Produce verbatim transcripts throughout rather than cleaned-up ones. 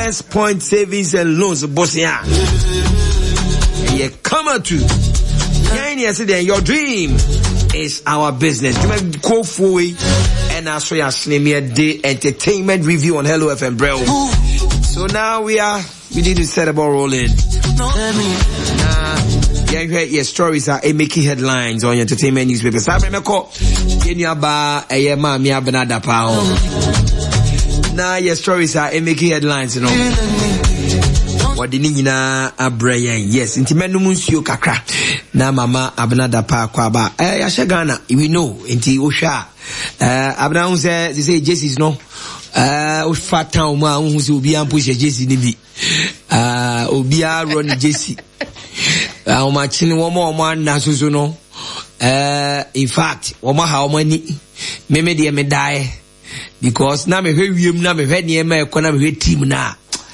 West Point Savings and Loans, Bosnia. Yeah, come on to. Your dream is our business. You might go for it. And I saw your Slimia Day Entertainment Review on Hello F M, bro. So now we are, we need to set about rolling. Uh, yeah, your stories are making headlines on your entertainment newspapers. I remember in your bar, a year, mammy, Abanada Pound. Now your stories are making headlines, you know. What the nina a brain, yes, intimate Monsieur Kakra. Na mama Abanada Pa Kwaba. Eh, Yashagana, we know, inti Osha. Uh, Abraham says, they say, Jesse's no. Uh, o fat town man who's Obia push a Jesse Nibi. Uh, Obia Ronnie Jesse. Uh, my chin one more man, Nasuno. Uh, in fact, one more how many, maybe they may die. Because now me hear you, now me hear near me, kona me hear team na.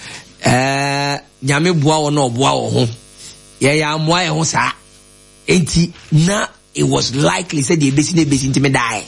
Uh, nyame boa or no boa or home. Yeah, yeah, I'm why on sa. Enti, na, it was likely said the basically basically to me die.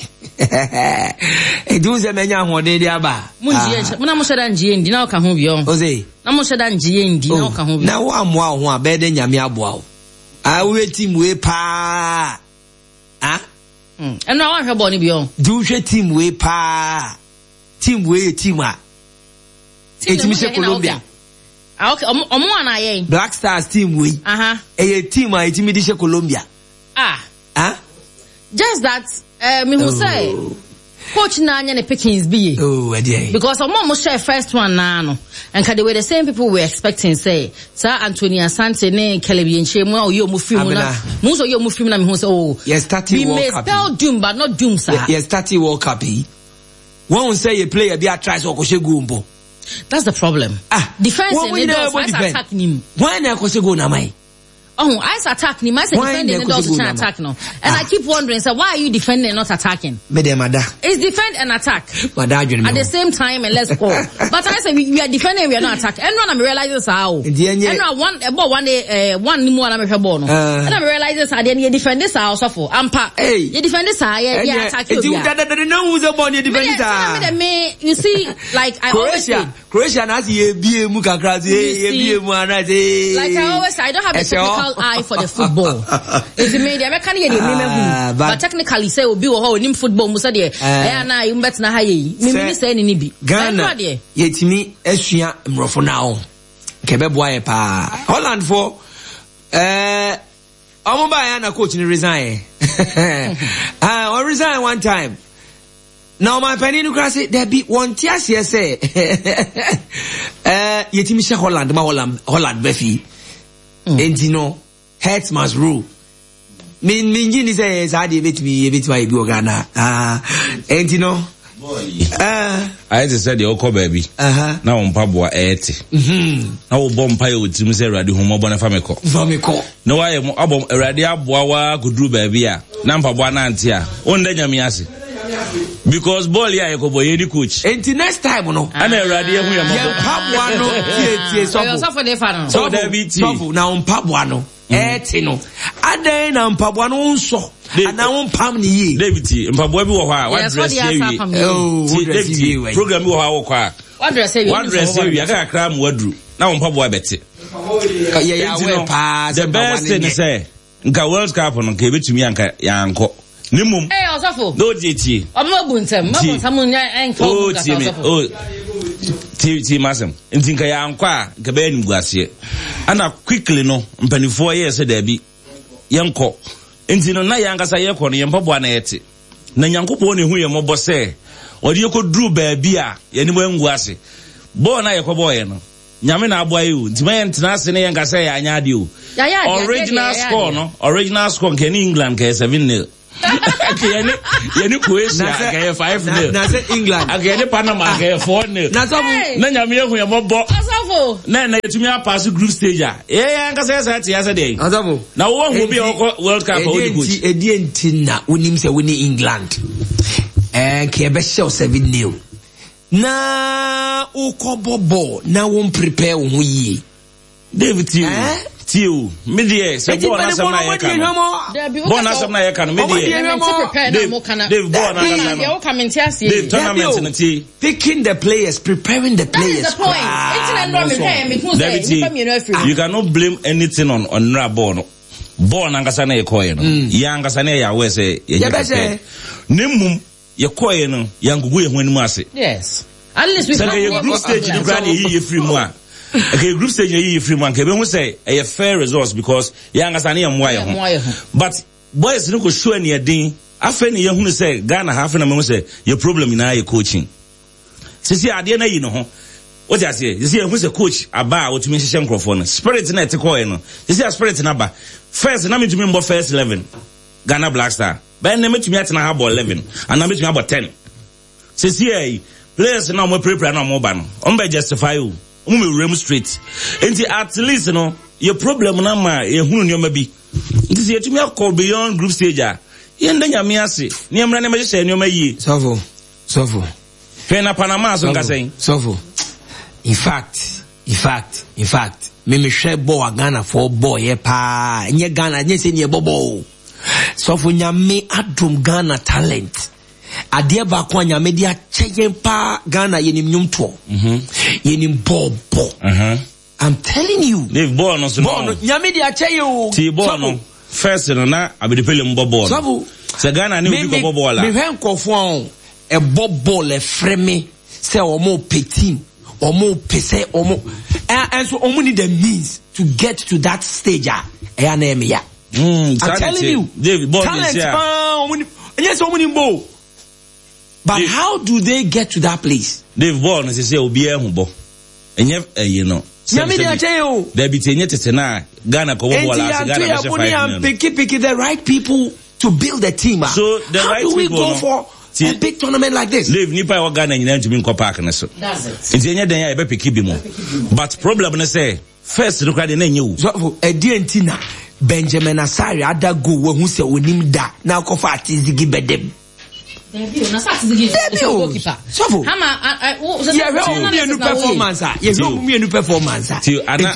It was a many one day the aba. Munji, when I'm said G N D now can home beyond. Jose, I'm said G N D now can home. Now I'm wow, one better than Yamia boa. I wait him way pa. Ah, and now I have Bonnie beyond. Do your team way pa. Team way team ah. It's Mister Colombia. Okay, um, um, one I Black Stars team we. Uh huh. A team I team Mister Colombia. Ah. Ah. Just that. Uh, me who say. Coach Nanya and Pickings be. Oh, I did. Because I'm almost share first one now, and they were the same people we were expecting. Say, Sir Antonia Sante, ne Kelly and Shemo, or you Mufimuna, most of your Mufimuna who say, oh, yes, Tati we may spell doom, but not doom, sir. Yes, Tati World Cup. One will say a player be a try to Koshegumbo. That's the problem. Ah, defense and they don't attack him. Why not Koshego Namai? Oh, I attack him. I said defending and also trying to attack no. And ah. I keep wondering, so why are you defending and not attacking? It's defend and attack at the same time, and let's go. But I said we, we are defending, we are not attacking. And when I realize this how, and I one about one day, uh, one more I'm a born. And I realize this how then you defend this house of I'm pa. Hey, you defend this how yeah, yeah, attack you. You know who's born you defend this how. You see, like I always say, Croatia has a B M Mukakrazi, like I always say, I don't have a technical eye for the football. If you made American, uh, but, but technically say will be a whole in football. Musa de, and I bet na haye. Me say any be. Ghana, yet me Esia mrofo now. Kebe boy pa. Holland for uh, I'm buy na coach ni resign. Ah, I resign one time. Now my penny no grass there be one tears here say. Uh, yet me say Holland, ma Holland, Holland befi. And you know. Heads must rule. Min Minjini says, I did it me, a bit my Gogana. Ah, and you know, uh, I just said the Oko baby. Uh huh. Now on Pabua eighty. Hm. Now bomb pie with Tim say Radio Homo Bonafamico. Famico. No, I am about a radio boa could do baby. Nampa Buanantia. On the Yamiasi. Because Bolia Eko boy any coach. And the next time, no. And a radio we are Pabuano. So there be trouble now on Pabuano. Etino. Ade na Pabuano unso. And now on Pamni. David, and Pabuabi wa what dress you? Oh, David, program you how qua. What dress you? What dress you? I got a cram wardrobe. Now on Pabua Betty. The best thing to say. Nka World Cup on K B to me anka yanko. Nimum. Eh, Osafo. No J T. Omo buntem, mabo samunya enko. Oh, Timmy. Oh. T T Masem. Ntinka yanko a nka be nim guase. Ana quickly no, mpani four years there be yanko. Ntino na yanka sa yeko no yempabo na yete. Na Nyankopɔ ne hu ye mobo se. Odi yekoduru baabi a ye ni mo nguase. Bo na yekobo ye no. Nyame na aboa you. Ntima ye ntena ase ne yanka sa ya anya ade o. Original score no. Original score nke ni England ke seven nil. Yeni yeni Croatia ke five nil. Na say England. Agene Panama ke four nil. Na so na nyame ehu ye mobo. Asafo. Na na yetumi pass group stage a. Eh yanka say say tia say dey. Asafo. Na wo hu bi o World Cup o di coach. Edi enti na wonim say woni England. Eh ke be show seven nil. Na ukobobo na won prepare wo yi. David, eh? Tio, media, say born as a man. Born as a man, can media. They've born as a man. They've tournaments in the tea. Picking the players, preparing the players. That is the point. You cannot blame anything on on Rabono. Born Angasane Koyen. Yangasane, I will say, Nimum, your Koyen, Yangu, when Masi. Yes. At least we have a group stage in Granny free one. Okay, group stage in free one. Can we say a fair resource because Yangasane and Wire. But boys, look, show any a ding. I find you who say Ghana half an hour say your problem in our coaching. See, I didn't you know. What I say, you see, who's a coach about what you mention microphone. Spirit in a coin. You see a spirit in a first, and I'm to remember first eleven. Ghana Black Star. But I'm to me at an about eleven. And I'm to me about ten. Says here, players now more prepare no more ban. On by justify you. Um will rem straight. And at least, you know, your problem now, my who you may be. It is here to me call beyond group stage. Yen then yamiasi. Niamra never say no may. Sofo. Sofo. Pena Panama, so saying. Sofo. In fact, in fact, in fact, me me share bo Ghana for boy pa. Nye Ghana, nye se nye bobo. So for nyame adum Ghana talent. Adia ba kwa nyame dia cheye pa Ghana yenim nyumto. Mhm. Yenim bobo. Mhm. I'm telling you. They've born us no. Nyame dia cheye o. Ti born first no na abidepele mbobo. So se Ghana ni ubi ko bobo la. Me hwen kofo e bobo le freme se omo petin. Omo pese omo and so omo need the means to get to that stage. I'm telling you, David, talent. Yes, omo bo. But Dave, how do they get to that place? They've born as say obi ehunbo. Enye you know. Nyame dey ache o. There be tenye tete na Ghana ko bo la Ghana be five. Pick pick the right people to build the team. So the how right do we people go no? for a big tournament like this? Live nipa wa Ghana nyina ntumi nko park na so. That's it. Nti enye den ya be pick bi mo. But problem na say first look at the na enye wo. So e di entina Benjamin Asare ada go we hu se onim da na ko fa atizigi bedem. Debut na sa atizigi goalkeeper. So Hama I yeah, we no performance ah. Yeah, we no performance ah. Ti ana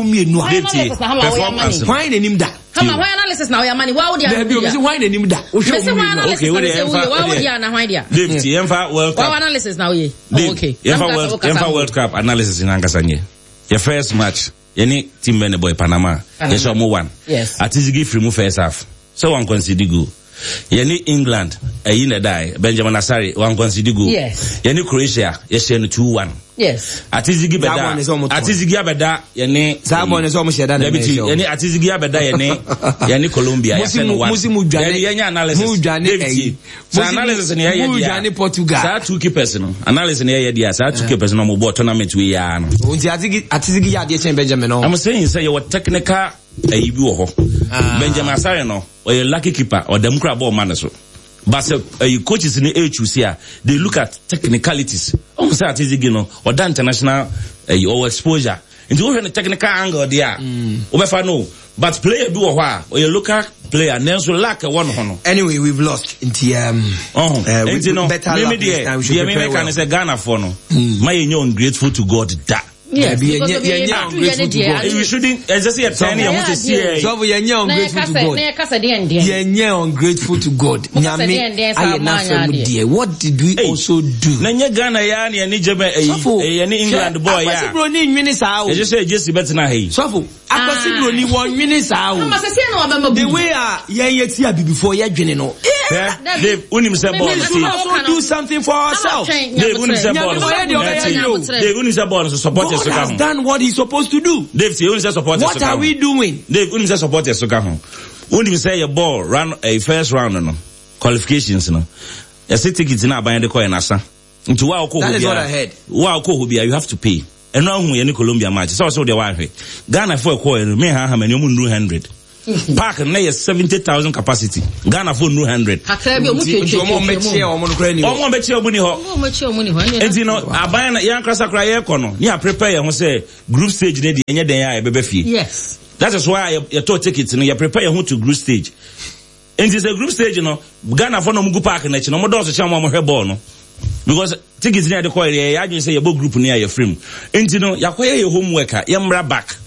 performance. Why na nim da? Hama why analysis na o ya mani wa wo dia. Debut we say why na nim da? O show me. Okay, we dey wa wo dia na why dia. Lift Yemfa World Cup. Wa analysis na o ye. Okay. Yemfa World Cup analysis in Ankasanye. Your first match, any team bene boy Panama. Yes, omo one. Yes. Atizigi free mu first half. So one consider go. Yeni England, a yine die, Benjamin Asare, one consider go. Yes. Yeni Croatia, yes, yeni two one. Yes. Atizigi beda, Atizigi abeda, yeni. Zabon is almost done. Yeni Atizigi abeda, yeni, yeni Colombia, yeni one. Yeni yeni analysis. David, so analysis ni yeye dia. Portugal. Sa two keepers no. Analysis ni yeye dia. Sa two keepers no mo bo tournament we ya no. Unti Atizigi Atizigi ya dia chen Benjamin no. I'm saying say your technical eh bi wo ho. Benjamin Asare no, or your lucky keeper or the mukra ball man so. But uh, coaches in the H U C here, they look at technicalities. Almost at Atizigi no, or the international uh, or exposure. And you the technical angle there. Mm. No. But player do a while, or your local player, and then so lack a one honor. Anyway, we've lost in the um uh-huh. uh, we, we know, better luck this time. We should prepare well. Say Ghana for no. My union grateful to God that. Yes, yeah, because yeah, yeah, yeah, grateful to God. We shouldn't, as I say, a tiny amount to see. So we are ungrateful to God. Yeah, ungrateful to God. What did we also do? Nanya Ghana ya ni ani jebe eh ani England boy ya. Akwasibro ni nwini saa o. You say just bet na hey. Sofo, akwasibro ni won nwini saa o. The way ah yen yeti abi before ye dwene no. Dave, unim say ball. We also do something for ourselves. Dave, unim say ball. Dave, unim say ball so support God has done what he's supposed to do. Dave, say unim say support. What are we doing? Dave, unim say support your soccer ho. Unim say your ball run a first round no. Qualifications no. You see tickets na aban de koy na sa. Nti wa ko That is what I heard. Wa ko hobia you have to pay. Eno ahu ye ni Colombia match. So so de wa hwe. Ghana for ko me ha ha mani omu one hundred. Park na ye seventy thousand capacity. Ghana for one hundred. Akrabi omu twetwe. Omo meche omo no kra ni. Omo meche omu ni ho. Omo meche omu ni ho. Enti no aban na yan krasa kra ye ko no. Ni a prepare ye ho say group stage ne de enye den ya e bebe fie. Yes. That is why you to tickets no you prepare ye ho to group stage. And it's a group stage, you know. Ghana for no mugu park na chi no mo do so chama mo hwe ball no. Because tickets near the call ya just say your group near your frame. And you know, yakoye your homework, ya mra back.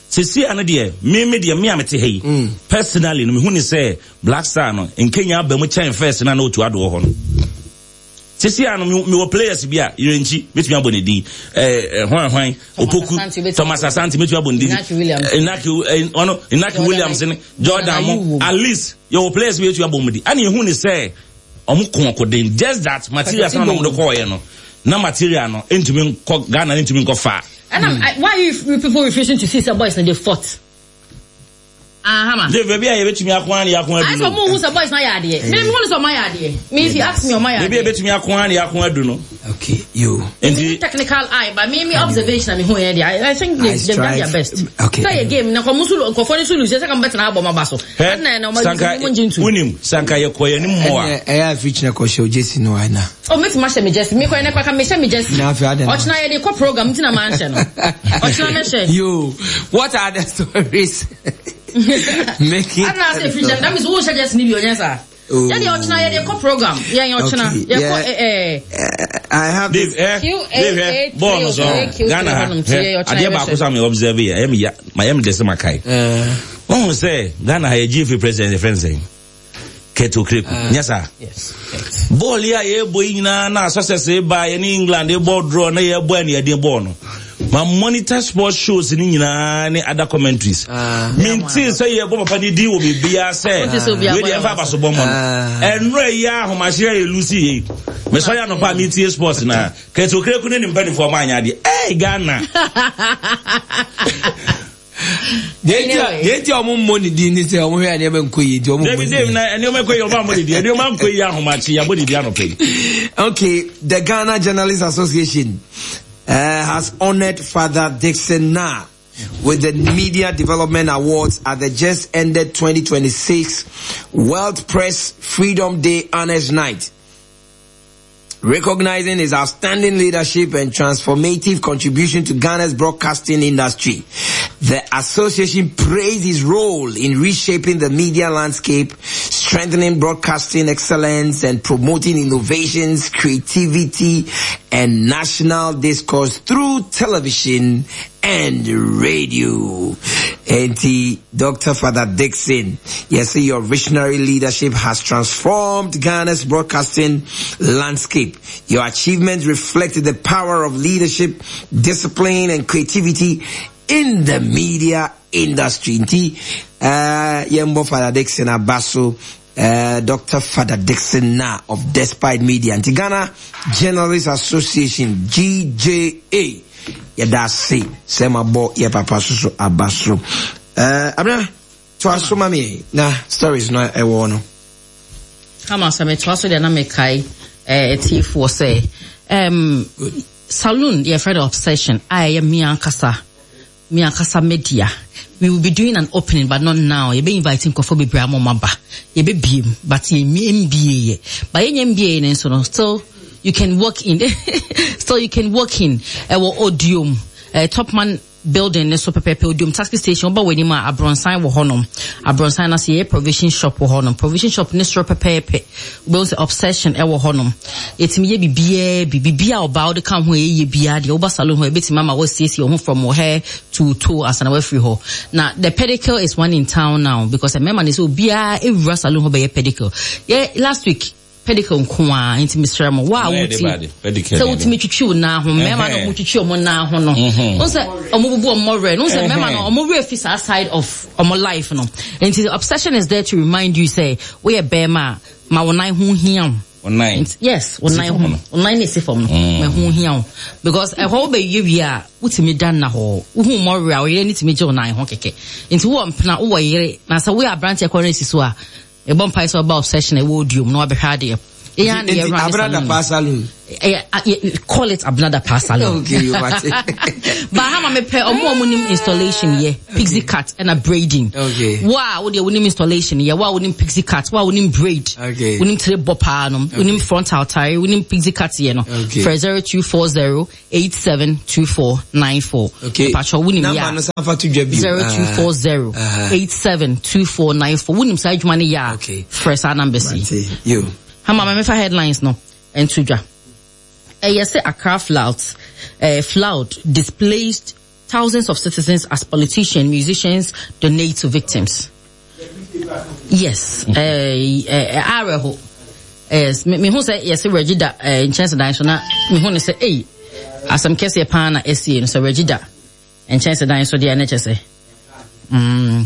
Se see anade me me de me amete hey personally no me hu ni say Black Star no in Kenya ba mu chain first na no to ado ho no se see ano me me players bia Irenchi metumi abone din eh hwan hwan Opoku Thomas Asante metumi abone din Inaki ono Inaki Williams ni Jordan mo at least your players metumi abone din ani hu ni say omu konko den just that material na no ko ye no na material no entumi ko Ghana entumi ko fa. And mm. I, why are you people refusing to see some boys and they fought? Ah, uh, the baby, I bet me a quan, ya quan. I saw more who's a boys, my idea. Maybe one is on my idea. Me, if you ask me on my idea. Maybe I bet me a quan, ya quan, do no. Okay, you. And the technical eye, but me, me observation, I mean, who idea. I think they, they've done their best. Okay. Play a game. Now, Komusu, Kofoni Sulu, just come better now, my basso. And then, I'm going to win him. Sanka, you're quite more. I have reached a question, Jesse, no, I know. Oh, make my me just me, I can make me just. Now, if you had an option, I had a program in a mansion. You, what are the stories? Make it. I'm not saying that means who should just need your answer. Yeah, the option I had a program. Yeah, your option. Yeah, I have this. Dave, bonus on Ghana. I never could some observe here. I am my M. Desamakai. One will say Ghana, I G F president, friend saying. Keto Creek. Yes, sir. Yes. Ball here, a boy na success by in England, a ball draw, near Buenia, dear Bono. My monitor sports shows in any other commentaries. Mean, say you go up and deal with me, be I said, really, I'm Papa Sobomon. And Ray Yah, whom I share Lucy. Messiah no Pamiti sports now. Keto Creek couldn't benefit for my idea. Hey, Ghana. Get your money, Dean, is your way. I never quit your money. And you make your family, dear. You might quit how much your body piano pay. Okay, the Ghana Journalists Association uh, has honored Father Dixon Nah with the Media Development Awards at the just ended twenty twenty-six World Press Freedom Day Honors Night. Recognizing his outstanding leadership and transformative contribution to Ghana's broadcasting industry, the association praised his role in reshaping the media landscape, strengthening broadcasting excellence, and promoting innovations, creativity, and national discourse through television and radio. And Doctor Father Dixon, yes, your visionary leadership has transformed Ghana's broadcasting landscape. Your achievements reflect the power of leadership, discipline, and creativity in the media industry. Uh, Yembo Father Dixon Abaso, uh, Doctor Father Dixon Nah of Despite Media, and Ghana Journalists Association, G J A. Yadasi, Sema Bo, Yapapa Susu Abaso. Uh, Abra, Twaso Mami, na stories no a wono. Kama sa me twaso de na me kai, eh, T four say, um, Saloon, the afraid of obsession, I am Miankasa, Miankasa Media. We will be doing an opening, but not now. You'll be inviting Kofobi Bramo Mamba. You'll be beam, but you'll be M B A. But in M B A, and so on, still, you can walk in. Still, you can walk in. Uh, Odium, uh, Topman building, so Pepe Odium taxi station. But when you ma Abronsign wo honum, Abronsign as ye provision shop wo honum, provision shop Nistro Pepe. Those obsession e wo honum. It's me be be be be be about the come where ye be the Oba salon where bit mama was see you from her hair to toe as an away free ho. Now the pedicure is one in town now because a member is so be a salon ho be pedicure. Yeah, last week. Pedicure nkwa inti Mister Mo wa wuti so wuti metwitwi na ho mema no mutwitwi omo na ho no onse omo bubu omo re no se mema no omo re fi side of omo life no and the obsession is there to remind you say we e bema ma wonai ho hiam online yes online ho online is from no me ho hiam because e ho be yewi a wuti me dan na ho hu mo re a we need to me je online ho keke nti wo mpna wo yere na say we a branch e corner so a a bomb piece about obsession a wodium no abehade yeah Abnada Pasalun call it Abnada Pasalun okay but how me pay omo omo installation here pixie cut and a braiding okay wow we dey woni installation here wow woni pixie cut wow woni braid okay woni tre bopa no woni frontal tie woni pixie cut here no for zero two four zero eight seven two four nine four okay pacho woni ya zero two four zero eight seven two four nine four woni say adwuma ne ya okay fresh number see you Hama me fa headlines no entudwa. Eh yes Accra floods, eh flood displaced thousands of citizens as politicians, musicians donate to victims. Yes. Uh, uh, yes. Me who say yes, Regida in chance of Diana. Me who say, hey, as some case pana S C, so Regida and chance of Diana, so the N H S. Mm.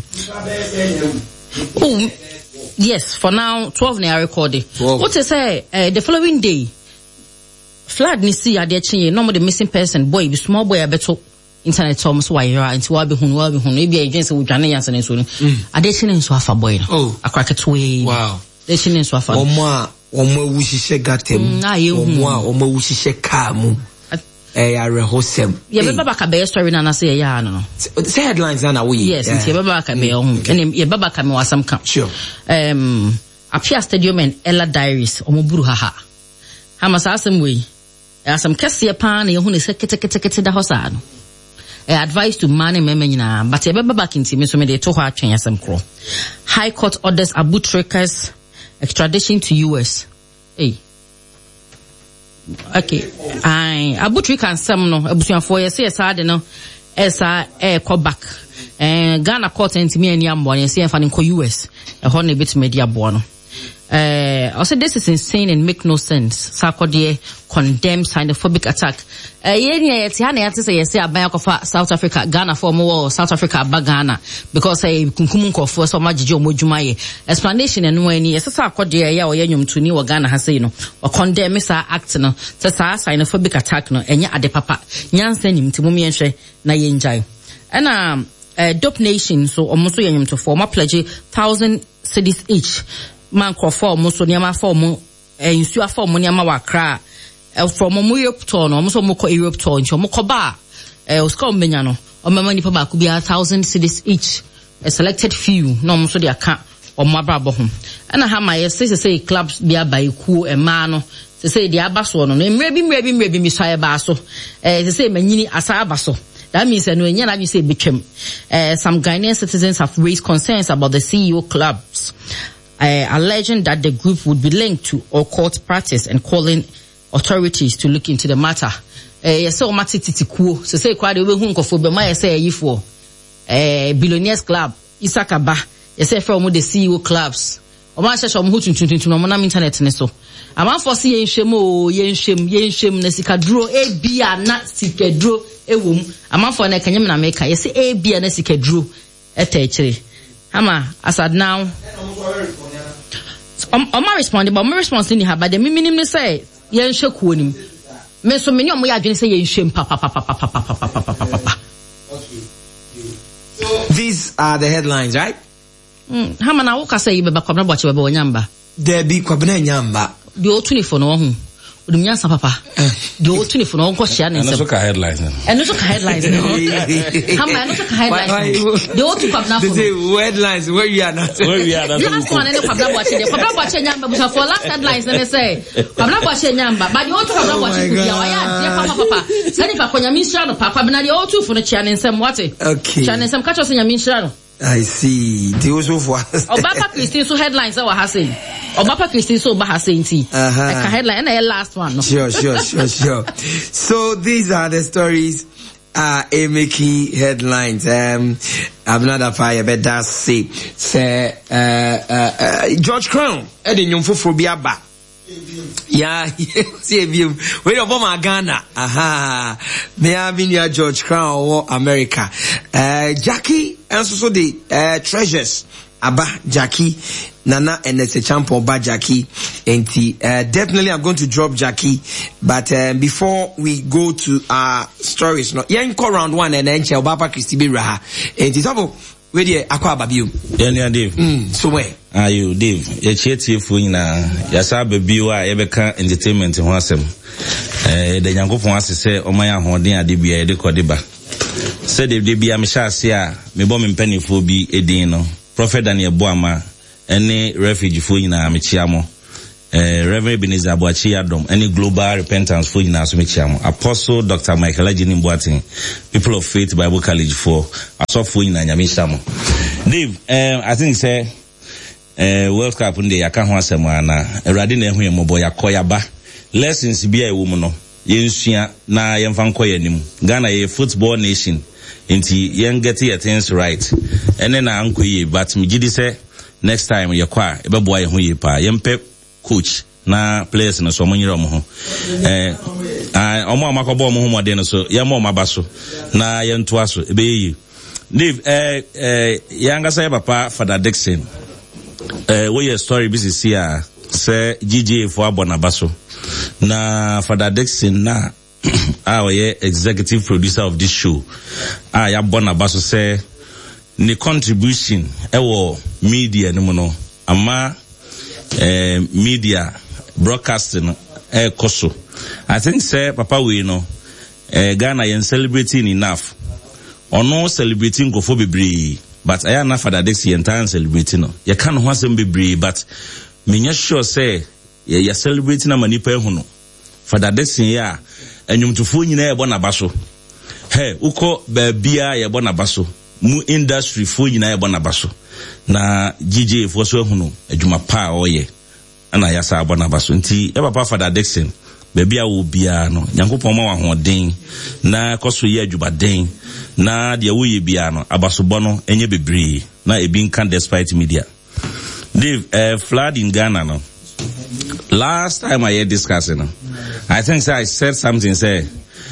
Oh, yes, for now, twelve ne are recorded. What to say, uh, the following day, flood ni see adechie, no more the missing person, boy, be small boy, I bet internet Thomas wire, and to Wabi Hun, Wabi Hun, maybe against with Johnny Yanson and so on. Adechie in Swafa boy. Oh, a cracket way. Wow. Adechie in Swafa. Oma, Oma Wushi Gatem, Oma, Oma Wushi Kamu. Eh, I rehosem. Yeah, but Baba Kabe story na say ya no. Say headlines na we. Yes, yeah. Baba Kabe on. And yeah, Baba Kabe was some camp. Sure. Um, Apia Stadium and Ella Diaries omuburu haha. Hama sa asem we. Asem kese pa na yehu ne se kete kete kete da hosa no. Eh, advice to man and meme nyina, but e Baba kinti me so me de to ho atwen asem kro. High Court orders Abu Trekkers extradition to U S. Hey. Okay. I Abutri can some no abusuan for yes yes ade no esa e ko back eh Ghana court ntimi ani ambo ne se fa ne ko U S e ho na bit media bo no eh I said this is insane and make no sense. Sarkodie condemns xenophobic attack. Eh yen ye ti ha na yate say yes aban akofa South Africa Ghana for mo South Africa ba Ghana because eh kunkum nkofo so magije omodwuma ye explanation eno ani yes Sarkodie ya oye nwumtuni wo Ghana ha say no o condemn sa act no say sa xenophobic attack no enya ade papa nyansa nim ti mumye hwe na ye njai ena eh Dope Nation so omo so ye nwumto for ma pledge thousand cedis each man crofo mo so niama for mo eh insua for mo niama wakra eh from mo Europe tour no mo so mo ko Europe tour ncho mo ko ba eh oska omenya no o mama ni pa ba ku bia one thousand cedis each a selected few no mo so dia ka o mo ababo ho ana ha ma yes say say clubs bia ba iku e ma no say say dia abaso no no mre bi mre bi mre bi mi so ba so eh say say manyini asa abaso. That means that when you say became uh, some Ghanaian citizens have raised concerns about the C E O clubs, uh, alleging that the group would be linked to occult practice and calling authorities to look into the matter. Eh, uh, so much titikuo. So say kwa de we hu nkofo be ma say yifo. Eh, billionaires club Isakaba. You say from the C E O clubs. O ma shesho mo tuntuntuntu no na internet ne so. Ama for see yenhwem o yenhwem yenhwem na sikaduro e bia na sikaduro ewom amanfo na kanyem na meka yesi e bia na sikaduro etechire ama asad now um ma respond but my response ni ha but the minim ne say yenhwe kuonim me so me nyom ya adwene say yenhwem pa pa pa pa pa pa pa pa pa. These are the headlines, right? Mm hama na wo ka say be ba kwabna boche be onyamba there be kwabna nyamba the otuni for no hu udumyansa papa the otuni for no ko hia ne nsem. And also headlines. And also headlines. Hama and also headlines. The otu kwabna for. They say headlines where you are not. Where we are not. Last one any kwabna boche dey. Kwabna boche nyamba busa for last headlines they say. Kwabna boche nyamba but the otu kwabna boche ku dia waya dey papa papa. Sani pa konya minshira no papa na the otu for no chia ne nsem what? Okay. Chia ne nsem ka cho se nya minshira no. I see. The also for Obapa Christine so headlines that were saying. Obapa Christine so ba saying tea. Uh-huh. Like a headline and the last one. No? Sure, sure, sure, sure. So these are the stories uh a making headlines. Um Abnada Fire but that's say say uh uh, uh George Crown Eddie Nyumfo Biaba. Yeah, see you. Where you from Ghana? Aha. May I be near George Crown or America? Uh, Jackie, and so the uh, treasures. Aba Jackie, Nana, and it's a champ of Jackie. And uh, definitely I'm going to drop Jackie. But uh, before we go to our stories, no, yeah, call round one and then Chel Baba Christy Raha. And it's about where the Aqua Babu. Yeah, Dave. Mm, so where? Are you, Dave? You're cheating for na Yasa Biwa Ebeka Entertainment in Wasem. Eh, the young couple wants to say, oh my, holding a D B A de Codiba. Said if they be a Mishasia, me bomb in penny for be a dino. Prophet Daniel Boama, any refugee for in a Michiamo. Eh, Reverend Ebenezer Boachi Adom, any global repentance for in Asmichiamo. Apostle Doctor Michael Ajini Boating, People of Faith Bible College for Asofu in Anyamishamo. Dave, um, I think say. Eh, World Cup nde yaka ho asema na Erade na ehu emobo yakoya ba lessons bia ewo mu no yensua na yemfa nko yanim. Ghana ye football nation. Inti yen get your things right. And then na anko ye but me gidi say next time ye kwa e be boa ye ho ye pa. Yempe coach na players no so mo nyira mo ho. Eh ah omo amakobo mo ho mo de no so ye mo maba so na ye ntoa so e be yi. Dave eh eh yanga say papa Father Dixon. Eh we your story business here say G G A for Abonabaso. Na Father Dixon na our executive producer of this show. Ah ya Abonabaso say ni contribution ewo media no no ama eh media broadcasting eh koso. I think say papa we no eh Ghana yen celebrating enough. Ono celebrating go for bebre but I am not Father Dixon entire celebrating no. You can ho asem bebre but me sure say ya celebrating na manipa ehu no. Father Dixon ya enyumtufo nyina e Abonabaso. He uko baabia ye Abonabaso. Mu industry fo nyina e Abonabaso. Na G J fo so ehu no adwuma pa oye. Ana ya sa Abonabaso nti e papa Father Dixon baabia wo bia no Nyankopon ma wa hoden na koso ye adwubaden na de wo ye bia no abasobɔ no enye bebre na ebi nkan despite media. Dave uh, flood in Ghana no. Last time I heard discussing, no, I think so I said something say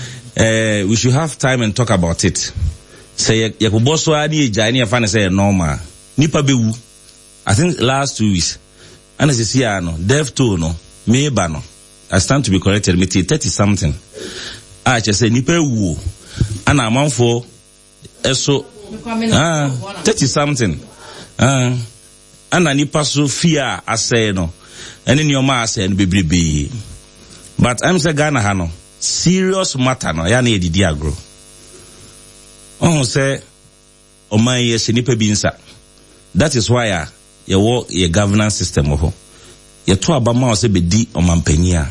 uh, we should have time and talk about it. Say yakuboso ani ejani afane say normal. Nipa bewu. I think last two weeks. And as you see no, dev to no, meba no. I stand to be corrected, me thirty something. I just say nipa wu. Ana amanfo eso ah thirty something. Ah ana nipa so fear asay no. And in your mass and be but I'm say Ghana hano serious matter no ya na edidi agro. Oh say o man ye nipa bi nsa. That is why ya your work your governance system ho. Ye to abama o say be di o mampanyia.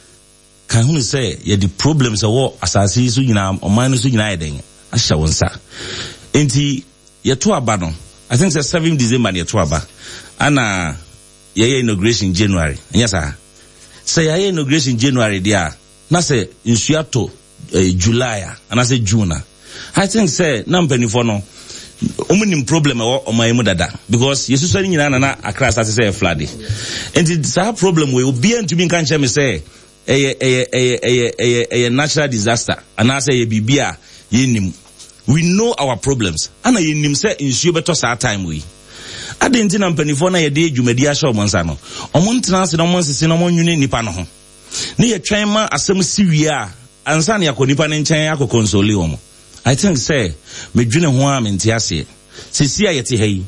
Kan hu say ye the problems o asase so nyina o man so nyina eden ahya wonsa. Enti ye to aba no I think say seventh December ye to aba. Ana ye inauguration January. Yes sir. Say ye inauguration January dia. Na say insuato uh, July and I say June. I think say na mpanifo no omunim problem o omayemu dada because yesu so nyina na na Accra start say flood. And it's a problem we obi antumi kan che me say eh eh eh eh eh natural disaster and I say ye bibia ye nim. We know our problems. Ana ye nim say insuo beto sa time we. Adenti na mpanifo na ye de dwumadi a show monsa no omontena se no monsese no monwune nipa no ho ne ye twen ma asem siwie a ansa na yakonipa ne nchen akokonsole wo mo. I think say medwune ho a menti ase sisi a yete hayi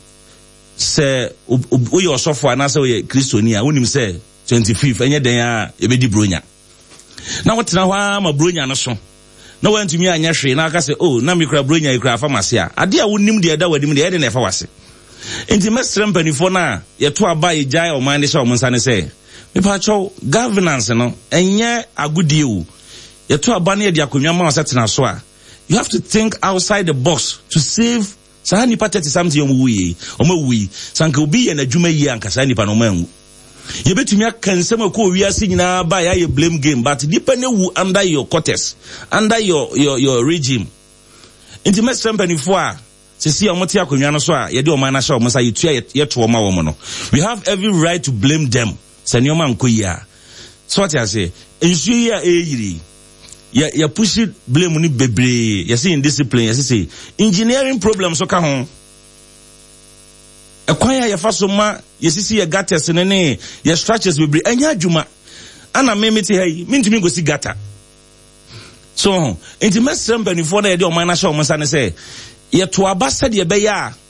se o ye osofo ana se o ye kristoni a wonim se twenty-fifth enye den a ye bedi bronya na wotena ho a ma bronya no so na wantumi anya hwe na aka se oh na mikra bronya ikra pharmacy a ade a wonim de da wadim de ye de na fa wase. Inti mesrem panifo na yeto aba ejai o man de sha o monsa ne say me pa cho governance no enye agudie o yeto aba na ye de akonwa ma setena so a you have to think outside the box to save sa ni patete something o wuyi o ma wuyi sanka obi ye na dwuma yi anka sa ni pa no manwu ye betumi akansem akọ wiase nyina ba ya ye blame game but dipa ne wu under your quarters under your your your regime. Inti mesrem panifo a sisi omote akonwa no so a ye de o man na sha o monsa yetua ye to o ma wo mo no we have every right to blame them sani o man koyi a so what I say ensu yi a eyiri ya ya push blame ni bebre ya say indiscipline ya say engineering problems so ka ho ekwanya ya faso ma ya sisi ya gutters ne ne ya structures bebre anya adwuma ana memeti hayi mintumi go si gutter so enti mesrem banifo na ye de o man na sha o monsa ne say ye to abasa de be ya